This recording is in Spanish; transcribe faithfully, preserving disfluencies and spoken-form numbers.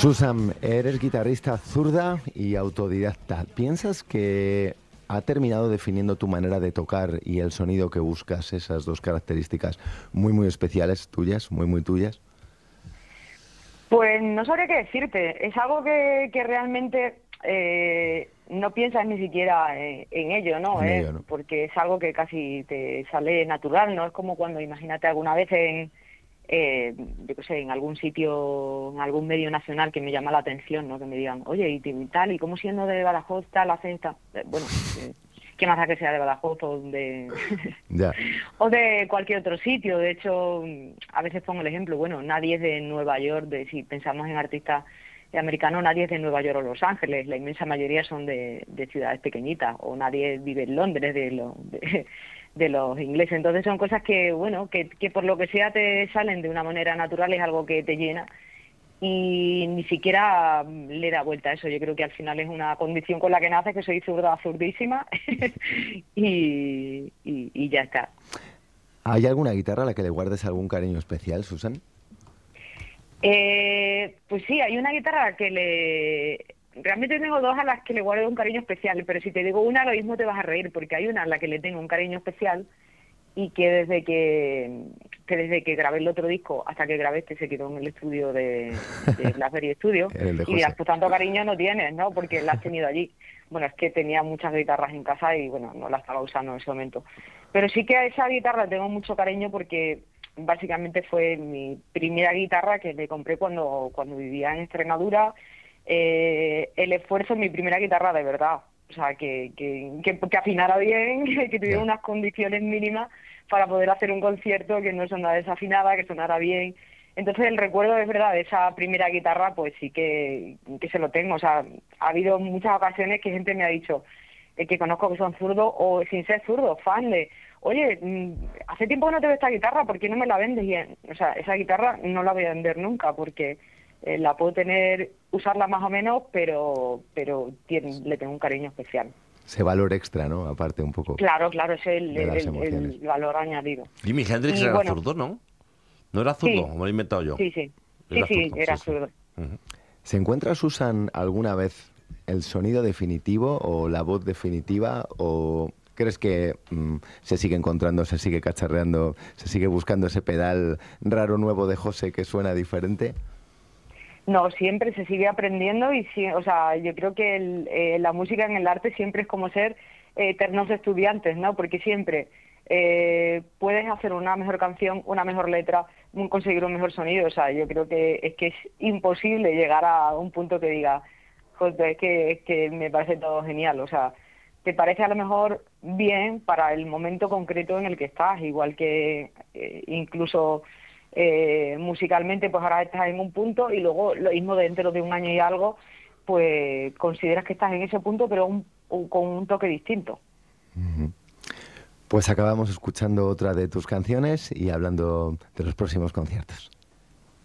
Susan, eres guitarrista zurda y autodidacta. ¿Piensas que ha terminado definiendo tu manera de tocar y el sonido que buscas, esas dos características muy, muy especiales tuyas, muy, muy tuyas? Pues no sabría qué decirte. Es algo que, que realmente eh, no piensas ni siquiera en, en ello, ¿no? En Eh, ello, ¿no? porque es algo que casi te sale natural, ¿no? Es como cuando, imagínate, alguna vez en, eh, yo qué sé, en algún sitio, en algún medio nacional que me llama la atención, ¿no? Que me digan, oye, y, y tal, ¿y cómo siendo de Badajoz tal haces esta? Eh, Bueno, eh, ¿qué más da que sea de Badajoz o de, Ya, o de cualquier otro sitio? De hecho, a veces pongo el ejemplo, bueno, nadie es de Nueva York, de si pensamos en artistas americanos, nadie es de Nueva York o Los Ángeles, la inmensa mayoría son de, de ciudades pequeñitas, o nadie vive en Londres de, lo, de, de los ingleses. Entonces son cosas que, bueno, que, que por lo que sea te salen de una manera natural, es algo que te llena y ni siquiera le da vuelta a eso. Yo creo que al final es una condición con la que nace, que soy zurda, zurdísima, y, y, y ya está. ¿hay alguna guitarra a la que le guardes algún cariño especial, Susan? Eh, pues sí, hay una guitarra que le... Realmente tengo dos a las que le guardo un cariño especial, pero si te digo una, lo mismo te vas a reír, porque hay una a la que le tengo un cariño especial y que desde que, que desde que grabé el otro disco hasta que grabé este se quedó en el estudio de, de BlackBerry Studio. El de Y dirás, José. pues tanto cariño no tienes, ¿no? Porque la has tenido allí. Bueno, es que tenía muchas guitarras en casa y bueno, no la estaba usando en ese momento. Pero sí que a esa guitarra tengo mucho cariño porque básicamente fue mi primera guitarra que le compré cuando, cuando vivía en Extremadura. Eh, el esfuerzo en mi primera guitarra de verdad. O sea, que, que, que, que afinara bien, que tuviera Ya. unas condiciones mínimas para poder hacer un concierto, que no sonara desafinada, que sonara bien. Entonces el recuerdo es verdad de esa primera guitarra, pues sí que, que se lo tengo. O sea, ha habido muchas ocasiones que gente me ha dicho eh, que conozco que son zurdos o sin ser zurdos, fan de, oye, mm, hace tiempo que no te veo esta guitarra, ¿por qué no me la vendes? Y, eh, o sea, esa guitarra no la voy a vender nunca porque eh, la puedo tener, usarla más o menos, pero pero tiene, le tengo un cariño especial. Ese valor extra, ¿no? Aparte un poco Claro, claro, es el, de las el, emociones. el valor añadido. Jimi Hendrix Y era bueno, zurdo, ¿no? ¿No era zurdo? sí, ¿O me lo he inventado yo? sí, sí, sí, Era sí, zurdo, sí, era sí. zurdo. Ujú. ¿Se encuentra, Susan, alguna vez el sonido definitivo o la voz definitiva? ¿O crees que mm, se sigue encontrando, se sigue cacharreando, se sigue buscando ese pedal raro nuevo de José que suena diferente? No, siempre se sigue aprendiendo y sí, o sea, yo creo que el, eh, la música en el arte siempre es como ser eh, eternos estudiantes, ¿no? Porque siempre eh, puedes hacer una mejor canción, una mejor letra, un- conseguir un mejor sonido. O sea, yo creo que es que es imposible llegar a un punto que diga, joder, es que, es que me parece todo genial. O sea, te parece a lo mejor bien para el momento concreto en el que estás, igual que eh, incluso eh, musicalmente, pues ahora estás en un punto y luego lo mismo dentro de un año y algo, pues consideras que estás en ese punto, pero un- un- con un toque distinto. Pues acabamos escuchando otra de tus canciones y hablando de los próximos conciertos.